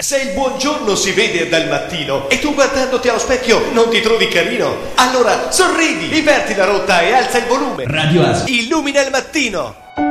Se il buongiorno si vede dal mattino e tu guardandoti allo specchio non ti trovi carino, allora sorridi, inverti la rotta e alza il volume. Radio Asia Illumina il mattino.